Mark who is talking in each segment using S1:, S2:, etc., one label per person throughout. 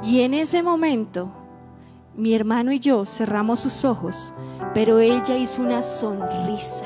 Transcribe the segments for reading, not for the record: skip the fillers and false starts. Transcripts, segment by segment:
S1: Y en ese momento, mi hermano y yo cerramos sus ojos, pero ella hizo una sonrisa.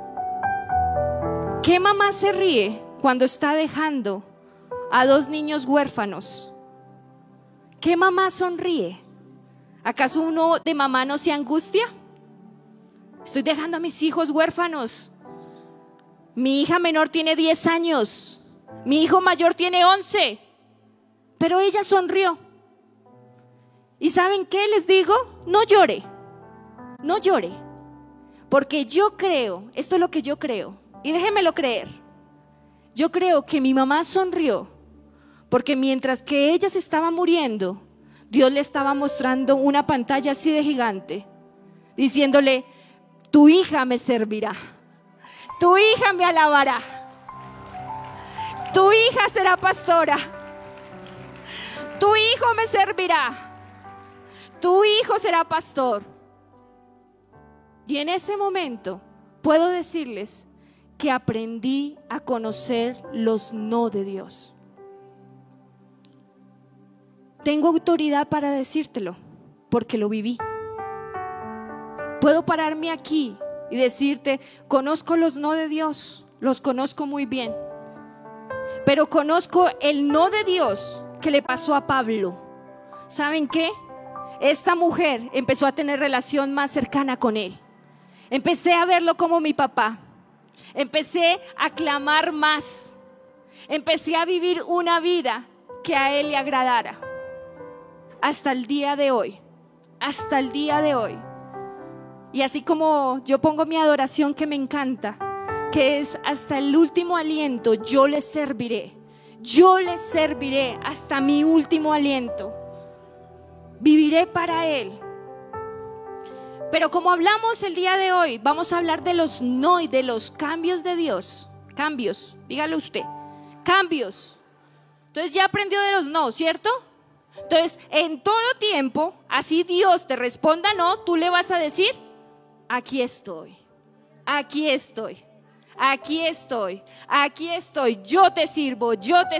S1: ¿Qué mamá se ríe cuando está dejando a 2 niños huérfanos? ¿Qué mamá sonríe? ¿Acaso uno de mamá no se angustia? Estoy dejando a mis hijos huérfanos. Mi hija menor tiene 10 años. Mi hijo mayor tiene 11. Pero ella sonrió. ¿Y saben qué les digo? No llore. No llore. Porque yo creo, esto es lo que yo creo, y déjenmelo creer. Yo creo que mi mamá sonrió porque mientras que ella se estaba muriendo, Dios le estaba mostrando una pantalla así de gigante, diciéndole: tu hija me servirá, tu hija me alabará, tu hija será pastora, tu hijo me servirá, tu hijo será pastor. Y en ese momento puedo decirles que aprendí a conocer los no de Dios. Tengo autoridad para decírtelo porque lo viví. Puedo pararme aquí y decirte: conozco los no de Dios, los conozco muy bien, pero conozco el no de Dios que le pasó a Pablo. ¿Saben qué? Esta mujer empezó a tener relación más cercana con él. Empecé a verlo como mi papá. Empecé a clamar más. Empecé a vivir una vida que a él le agradara. Hasta el día de hoy. Hasta el día de hoy. Y así como yo pongo mi adoración que me encanta, que es hasta el último aliento, yo le serviré. Yo le serviré hasta mi último aliento. Viviré para él. Pero como hablamos el día de hoy, vamos a hablar de los no y de los cambios de Dios. Cambios, dígalo usted. Cambios. Entonces ya aprendió de los no, ¿cierto? Entonces en todo tiempo, así Dios te responda no, tú le vas a decir: aquí estoy, aquí estoy, aquí estoy, aquí estoy, yo te sirvo,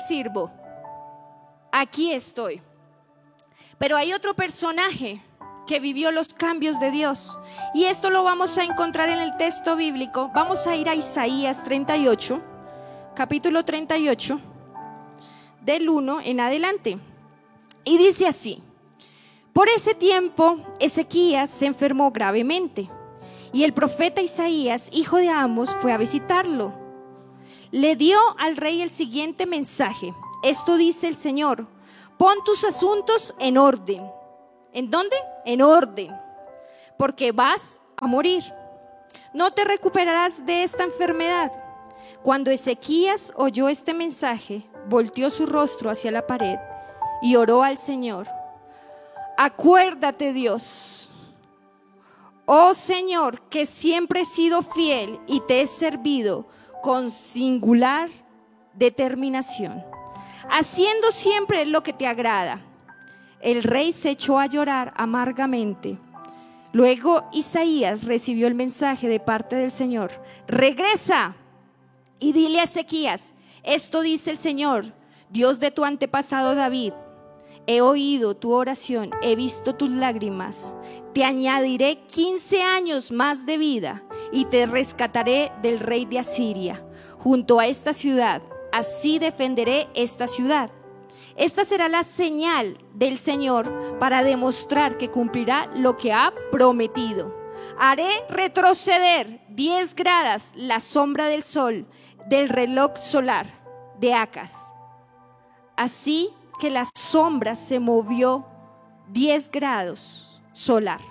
S1: aquí estoy. Pero hay otro personaje que vivió los cambios de Dios, y esto lo vamos a encontrar en el texto bíblico. Vamos a ir a Isaías 38, capítulo 38, del 1 en adelante, y dice así: por ese tiempo Ezequías se enfermó gravemente, y el profeta Isaías, hijo de Amos, fue a visitarlo. Le dio al rey el siguiente mensaje: esto dice el Señor, pon tus asuntos en orden. ¿En dónde? En orden, porque vas a morir. No te recuperarás de esta enfermedad. Cuando Ezequías oyó este mensaje, volteó su rostro hacia la pared y oró al Señor: acuérdate, Dios, oh Señor, que siempre he sido fiel y te he servido con singular determinación, haciendo siempre lo que te agrada. El rey se echó a llorar amargamente. Luego Isaías recibió el mensaje de parte del Señor: regresa y dile a Ezequías, esto dice el Señor, Dios de tu antepasado David, he oído tu oración, he visto tus lágrimas, te añadiré 15 años más de vida y te rescataré del rey de Asiria junto a esta ciudad, así defenderé esta ciudad. Esta será la señal del Señor para demostrar que cumplirá lo que ha prometido. Haré retroceder 10 grados la sombra del sol del reloj solar de Acaz. Así que la sombra se movió 10 grados solar.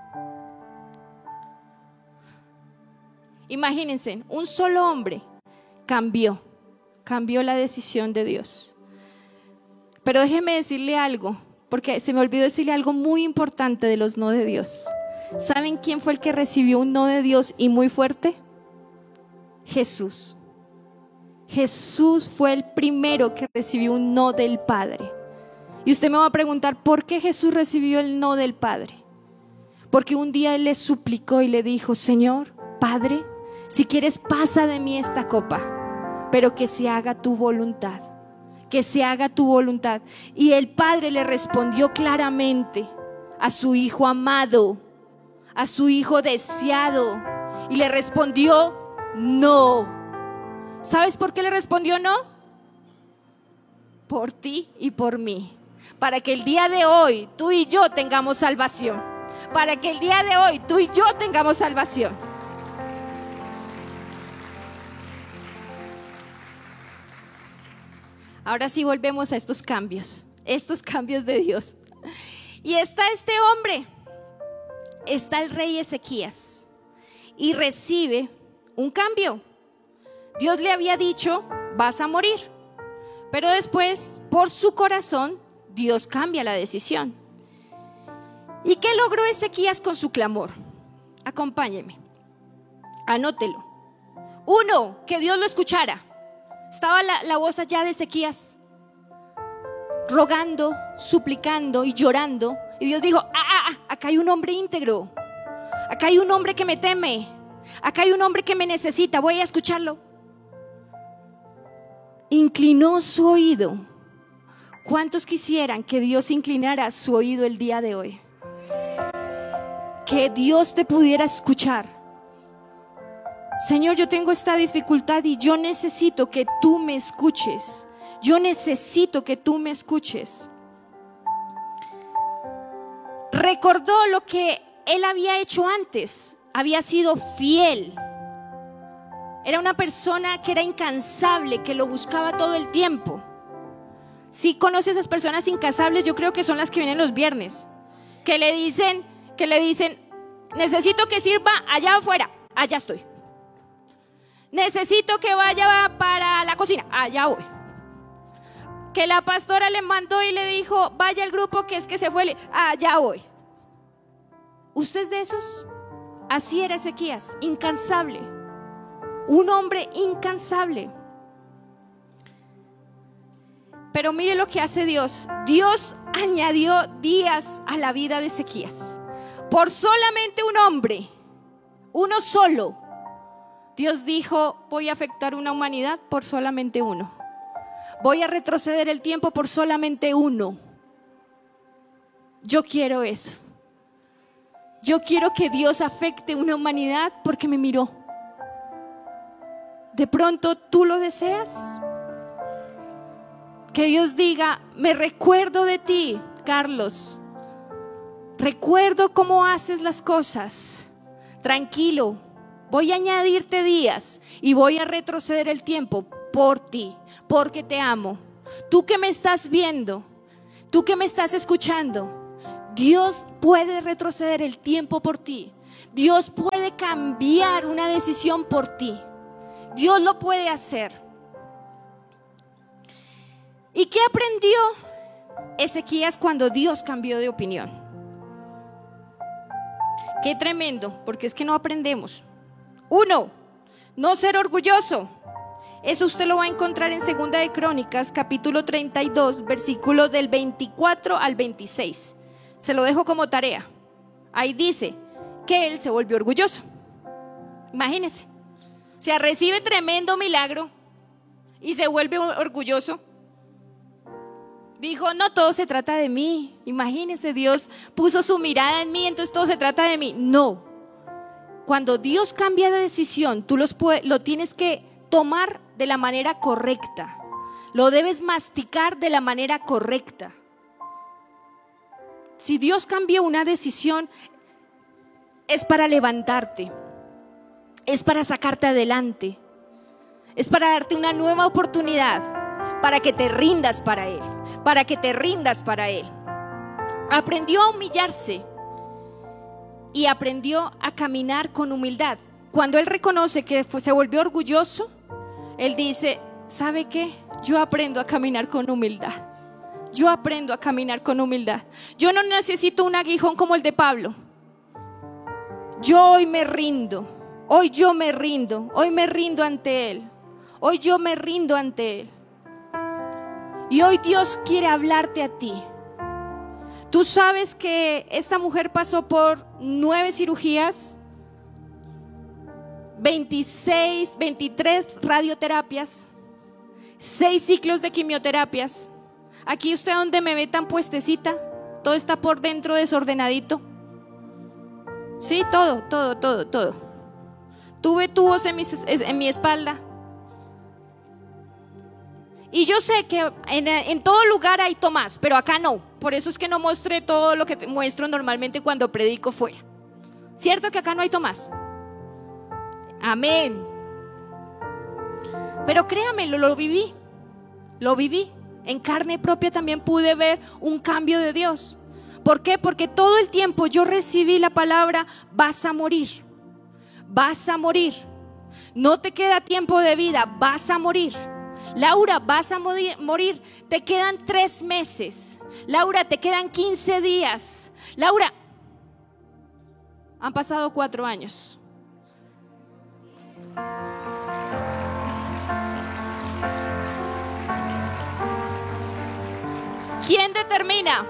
S1: Imagínense, un solo hombre cambió la decisión de Dios. Pero déjeme decirle algo, porque se me olvidó decirle algo muy importante de los no de Dios. ¿Saben quién fue el que recibió un no de Dios y muy fuerte? Jesús. Jesús fue el primero que recibió un no del Padre. Y usted me va a preguntar, ¿por qué Jesús recibió el no del Padre? Porque un día Él le suplicó y le dijo: Señor, Padre, si quieres pasa de mí esta copa, pero que se haga tu voluntad. que se haga tu voluntad. Y el padre le respondió claramente a su hijo amado, a su hijo deseado, y le respondió no. ¿Sabes por qué le respondió no? Por ti y por mí, para que el día de hoy tú y yo tengamos salvación, para que el día de hoy tú y yo tengamos salvación. Ahora sí volvemos a estos cambios de Dios. Y está este hombre, está el rey Ezequías, y recibe un cambio. Dios le había dicho, vas a morir, pero después, por su corazón, Dios cambia la decisión. ¿Y qué logró Ezequías con su clamor? Acompáñeme, anótelo. 1, que Dios lo escuchara. Estaba la voz allá de Ezequías, rogando, suplicando y llorando. Y Dios dijo, acá hay un hombre íntegro, acá hay un hombre que me teme, acá hay un hombre que me necesita, voy a escucharlo. Inclinó su oído. ¿Cuántos quisieran que Dios inclinara su oído el día de hoy? Que Dios te pudiera escuchar. Señor, yo tengo esta dificultad y yo necesito que tú me escuches. Yo necesito que tú me escuches. Recordó lo que él había hecho antes. Había sido fiel. Era una persona que era incansable, que lo buscaba todo el tiempo. Si conoces a esas personas incansables, yo creo que son las que vienen los viernes, que le dicen, necesito que sirva allá afuera, allá estoy. Necesito que vaya para la cocina, allá voy. Que la pastora le mandó y le dijo, vaya al grupo que es que se fue, allá voy. ¿Usted es de esos? Así era Ezequías, incansable. Un hombre incansable. Pero mire lo que hace Dios. Dios añadió días a la vida de Ezequías. Por solamente un hombre, uno solo. Dios dijo, voy a afectar una humanidad por solamente uno. Voy a retroceder el tiempo por solamente uno. Yo quiero eso. Yo quiero que Dios afecte una humanidad porque me miró. De pronto tú lo deseas. Que Dios diga, me recuerdo de ti, Carlos. Recuerdo cómo haces las cosas. Tranquilo, voy a añadirte días y voy a retroceder el tiempo por ti, porque te amo. Tú que me estás viendo, tú que me estás escuchando, Dios puede retroceder el tiempo por ti. Dios puede cambiar una decisión por ti. Dios lo puede hacer. ¿Y qué aprendió Ezequías cuando Dios cambió de opinión? Qué tremendo, porque es que no aprendemos. 1, no ser orgulloso. Eso usted lo va a encontrar en 2 de Crónicas, capítulo 32, versículos del 24 al 26. Se lo dejo como tarea. Ahí dice que él se volvió orgulloso. Imagínense. O sea, recibe tremendo milagro y se vuelve orgulloso. Dijo, no, todo se trata de mí. Imagínense, Dios puso su mirada en mí, entonces todo se trata de mí. No. Cuando Dios cambia de decisión, tú lo tienes que tomar de la manera correcta. Lo debes masticar de la manera correcta. Si Dios cambió una decisión, es para levantarte. Es para sacarte adelante. Es para darte una nueva oportunidad, para que te rindas para Él, para que te rindas para Él. Aprendió a humillarse y aprendió a caminar con humildad. Cuando él reconoce que se volvió orgulloso, él dice, ¿sabe qué? Yo aprendo a caminar con humildad. Yo aprendo a caminar con humildad. Yo no necesito un aguijón como el de Pablo. Yo hoy me rindo. Hoy yo me rindo. Hoy me rindo ante Él. Hoy yo me rindo ante Él. Y hoy Dios quiere hablarte a ti. Tú sabes que esta mujer pasó por 9 cirugías, 23 radioterapias, 6 ciclos de quimioterapias. Aquí usted donde me ve tan puestecita, todo está por dentro desordenadito. Sí, todo. Tuve tubos en mi espalda. Y yo sé que en todo lugar hay Tomás, pero acá no. Por eso es que no mostré todo lo que muestro normalmente cuando predico fuera. ¿Cierto que acá no hay Tomás? Amén. Pero créame, lo viví. En carne propia también pude ver un cambio de Dios. ¿Por qué? Porque todo el tiempo yo recibí la palabra: vas a morir. Vas a morir. No te queda tiempo de vida, vas a morir. Laura, vas a morir. Te quedan 3 meses. Laura, te quedan 15 días. Laura, han pasado 4 años. ¿Quién determina?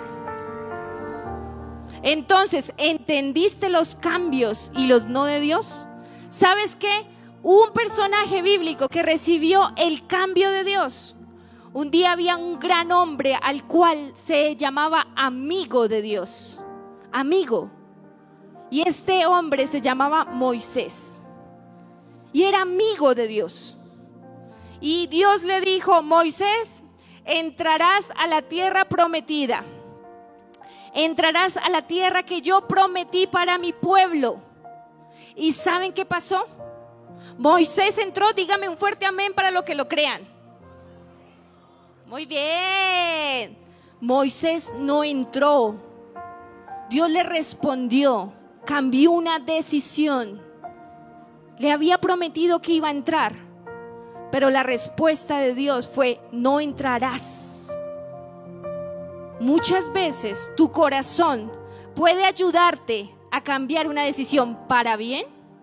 S1: Entonces, ¿entendiste los cambios y los no de Dios? ¿Sabes qué? Un personaje bíblico que recibió el cambio de Dios. Un día había un gran hombre al cual se llamaba amigo de Dios. Amigo. Y este hombre se llamaba Moisés. Y era amigo de Dios. Y Dios le dijo: Moisés, entrarás a la tierra prometida. Entrarás a la tierra que yo prometí para mi pueblo. ¿Y saben qué pasó? Moisés entró. Dígame un fuerte amén para los que lo crean. Muy bien. Moisés no entró. Dios le respondió. Cambió una decisión. Le había prometido que iba a entrar, pero la respuesta de Dios fue: no entrarás. Muchas veces tu corazón puede ayudarte a cambiar una decisión para bien,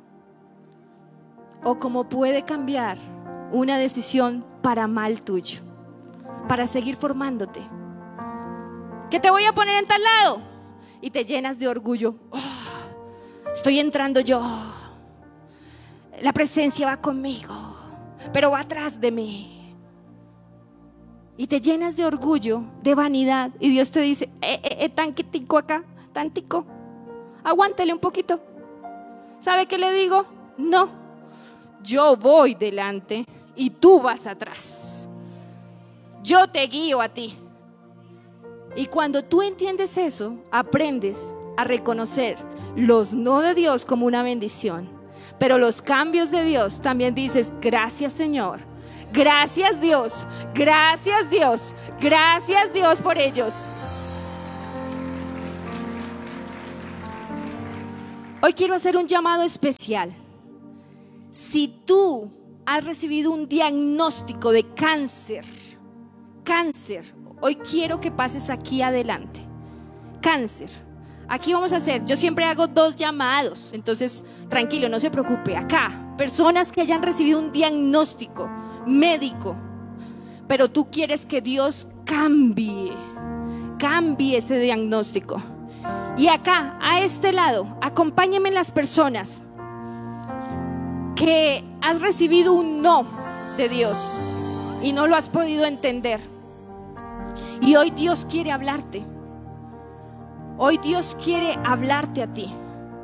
S1: o como puede cambiar una decisión para mal tuyo, para seguir formándote. Que te voy a poner en tal lado y te llenas de orgullo. Estoy entrando yo, la presencia va conmigo, pero va atrás de mí. Y te llenas de orgullo, de vanidad, y Dios te dice: tanquitico acá, tantico, aguántale un poquito. ¿Sabe qué le digo? No, yo voy delante y tú vas atrás. Yo te guío a ti. Y cuando tú entiendes eso, aprendes a reconocer los no de Dios como una bendición, pero los cambios de Dios también dices: gracias, Señor. Gracias, Dios. Gracias, Dios. Gracias, Dios, por ellos. Hoy quiero hacer un llamado especial. Si tú has recibido un diagnóstico de cáncer, hoy quiero que pases aquí adelante. Cáncer. Aquí vamos a hacer, yo siempre hago 2 llamados, entonces tranquilo, no se preocupe. Acá, personas que hayan recibido un diagnóstico médico, pero tú quieres que Dios cambie ese diagnóstico. Y acá, a este lado, acompáñenme las personas que has recibido un no de Dios y no lo has podido entender. Y hoy Dios quiere hablarte. Hoy Dios quiere hablarte a ti.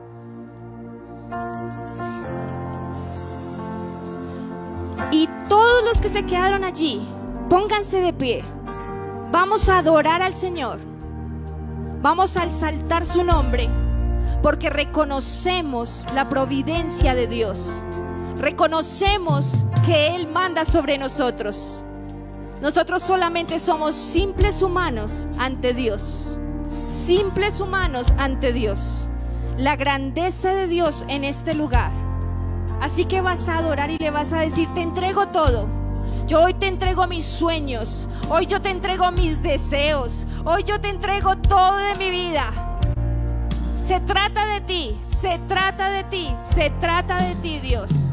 S1: Y todos los que se quedaron allí, pónganse de pie. Vamos a adorar al Señor. Vamos a exaltar su nombre, porque reconocemos la providencia de Dios. Reconocemos que Él manda sobre nosotros. Nosotros solamente somos simples humanos ante Dios. Simples humanos ante Dios. La grandeza de Dios en este lugar. Así que vas a adorar y le vas a decir: te entrego todo. Yo hoy te entrego mis sueños. Hoy yo te entrego mis deseos. Hoy yo te entrego todo de mi vida. Se trata de ti. Se trata de ti. Se trata de ti, Dios.